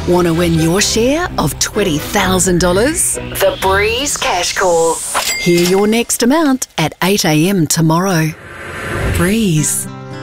Want to win your share of $20,000? The Breeze Cash Call. Hear your next amount at 8 a.m. tomorrow. Breeze.